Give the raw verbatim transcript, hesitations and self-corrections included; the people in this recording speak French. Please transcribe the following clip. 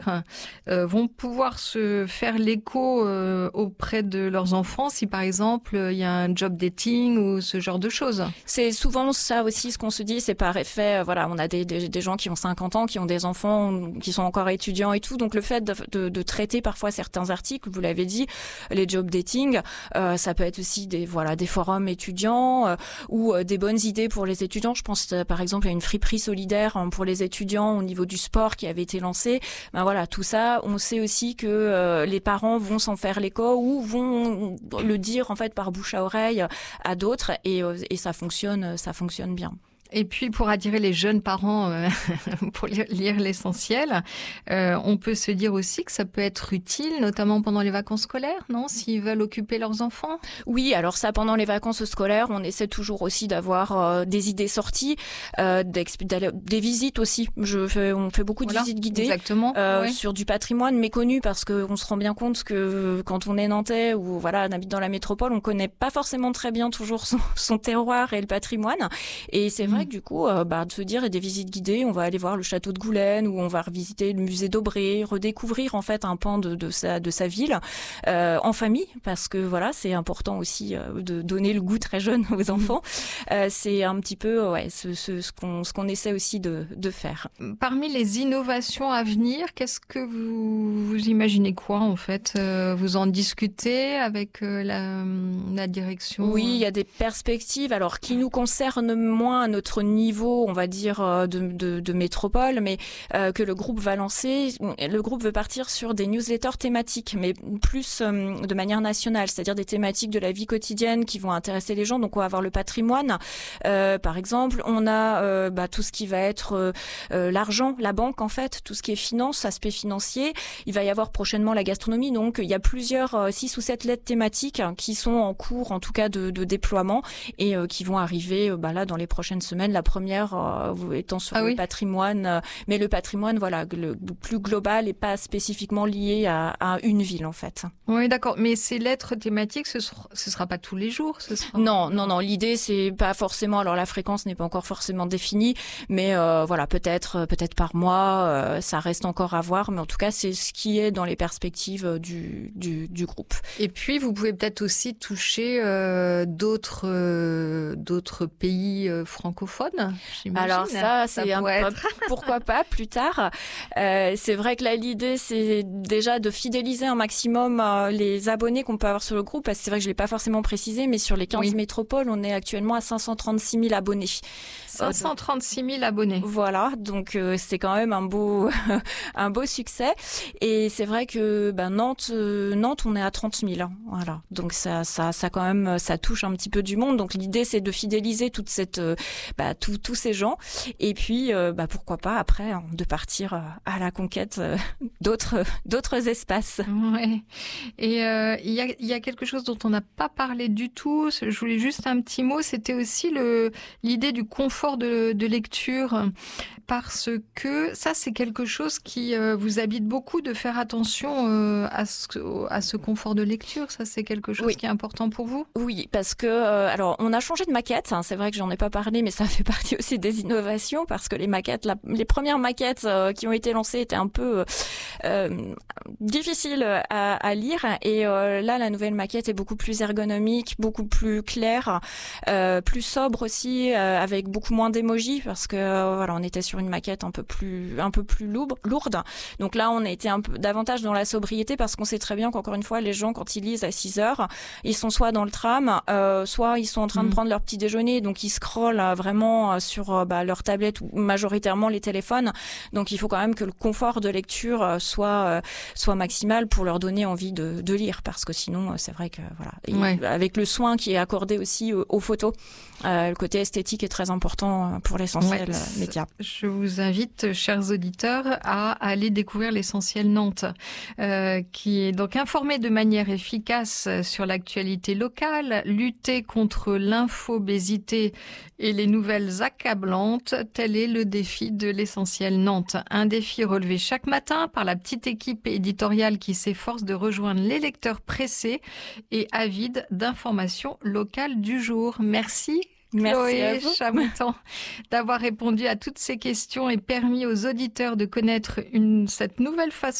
euh, vont pouvoir se faire l'écho euh, auprès de leurs enfants si, par exemple, il y a un job dating ou ce genre de choses. C'est souvent ça aussi ce qu'on se dit, c'est par effet, euh, voilà, on a des, des, des gens qui ont cinquante ans, qui ont des enfants, qui sont encore étudiants et tout, donc le fait de, de, de traiter parfois certains articles, vous l'avez dit, les job dating, euh, ça peut être aussi des, voilà, des forums étudiants euh, ou euh, des bonnes idées pour les étudiants. Je pense euh, par exemple à une friperie solidaire hein, pour les étudiants au niveau du sport qui avait été lancée. Ben voilà, tout ça, on sait aussi que euh, les parents vont s'en faire l'écho ou vont le dire en fait par bouche à oreille à d'autres et, euh, et ça fonctionne, ça fonctionne bien. Et puis, pour attirer les jeunes parents euh, pour lire, lire l'essentiel, euh, on peut se dire aussi que ça peut être utile, notamment pendant les vacances scolaires, non? S'ils veulent occuper leurs enfants. Oui, alors ça, pendant les vacances scolaires, on essaie toujours aussi d'avoir euh, des idées sorties, euh, des visites aussi. Je fais, on fait beaucoup de voilà, visites guidées exactement, euh, ouais. sur du patrimoine méconnu parce qu'on se rend bien compte que quand on est nantais ou voilà, on habite dans la métropole, on connaît pas forcément très bien toujours son, son terroir et le patrimoine. Et c'est vrai que du coup, euh, bah, de se dire, et des visites guidées, on va aller voir le château de Goulaine ou on va revisiter le musée d'Aubrée, redécouvrir en fait un pan de, de, sa, de sa ville euh, en famille, parce que voilà, c'est important aussi euh, de donner le goût très jeune aux enfants. Euh, c'est un petit peu ouais, ce, ce, ce qu'on ce qu'on essaie aussi de, de faire. Parmi les innovations à venir, qu'est-ce que vous, vous imaginez quoi en fait? euh, Vous en discutez avec euh, la, la direction? Oui, il y a des perspectives, alors qui nous concernent moins à notre niveau, on va dire, de, de, de métropole, mais euh, que le groupe va lancer. Le groupe veut partir sur des newsletters thématiques, mais plus euh, de manière nationale, c'est-à-dire des thématiques de la vie quotidienne qui vont intéresser les gens. Donc, on va avoir le patrimoine, euh, par exemple. On a euh, bah, tout ce qui va être euh, euh, l'argent, la banque, en fait, tout ce qui est finance, aspect financier. Il va y avoir prochainement la gastronomie. Donc, il y a plusieurs, euh, six ou sept lettres thématiques hein, qui sont en cours, en tout cas, de, de déploiement et euh, qui vont arriver euh, bah, là dans les prochaines semaines. La première euh, étant sur ah le oui. patrimoine, euh, mais le patrimoine, voilà, le, le plus global et pas spécifiquement lié à, à une ville en fait. Oui, d'accord. Mais ces lettres thématiques, ce sera, ce sera pas tous les jours, ce sera. Non, non, non. L'idée, c'est pas forcément. Alors la fréquence n'est pas encore forcément définie, mais euh, voilà, peut-être, peut-être par mois, euh, ça reste encore à voir. Mais en tout cas, c'est ce qui est dans les perspectives du du, du groupe. Et puis, vous pouvez peut-être aussi toucher euh, d'autres euh, d'autres pays euh, francophones. Alors ça, c'est ça un peu, pourquoi pas plus tard. Euh, c'est vrai que là, l'idée, c'est déjà de fidéliser un maximum euh, les abonnés qu'on peut avoir sur le groupe, parce que c'est vrai que je l'ai pas forcément précisé, mais sur les quinze oui. métropoles, on est actuellement à cinq cent trente-six mille abonnés. cinq cent trente-six mille abonnés. Voilà, donc euh, c'est quand même un beau, un beau succès. Et c'est vrai que ben, Nantes, euh, Nantes, on est à trente mille. Hein, voilà, donc ça, ça, ça quand même, ça touche un petit peu du monde. Donc l'idée, c'est de fidéliser toute cette, euh, bah, tous tous ces gens. Et puis, euh, bah, pourquoi pas après hein, de partir euh, à la conquête euh, d'autres, d'autres espaces. Ouais. Et euh, il y a, il y a quelque chose dont on n'a pas parlé du tout. Je voulais juste un petit mot. C'était aussi le l'idée du confort de, de lecture, parce que ça, c'est quelque chose qui euh, vous habite beaucoup, de faire attention euh, à ce à ce confort de lecture. Ça, c'est quelque chose oui. qui est important pour vous. Oui, parce que euh, alors on a changé de maquette. Hein, c'est vrai que j'en ai pas parlé, mais ça fait partie aussi des innovations, parce que les maquettes, la, les premières maquettes euh, qui ont été lancées étaient un peu euh, difficiles à, à lire, et euh, là, la nouvelle maquette est beaucoup plus ergonomique, beaucoup plus claire, euh, plus sobre aussi, euh, avec beaucoup moins d'émojis, parce que euh, voilà, on était sur une maquette un peu plus un peu plus lourde. Donc là, on a été un peu davantage dans la sobriété, parce qu'on sait très bien qu'encore une fois, les gens, quand ils lisent à six heures, ils sont soit dans le tram, euh, soit ils sont en train mmh. de prendre leur petit déjeuner, donc ils scrollent euh, vraiment euh, sur euh, bah, leur tablette, ou majoritairement les téléphones. Donc il faut quand même que le confort de lecture euh, soit euh, soit maximal pour leur donner envie de, de lire, parce que sinon, euh, c'est vrai que voilà, et ouais. avec le soin qui est accordé aussi aux, aux photos, euh, le côté esthétique est très important pour l'essentiel ouais. euh, média. Je vous invite, chers auditeurs, à aller découvrir l'essentiel Nantes, euh, qui est donc informé de manière efficace sur l'actualité locale, lutter contre l'infobésité et les nouvelles accablantes. Tel est le défi de l'essentiel Nantes. Un défi relevé chaque matin par la petite équipe éditoriale qui s'efforce de rejoindre les lecteurs pressés et avides d'informations locales du jour. Merci Merci à vous. Chloé Chamoutan, d'avoir répondu à toutes ces questions et permis aux auditeurs de connaître une, cette nouvelle façon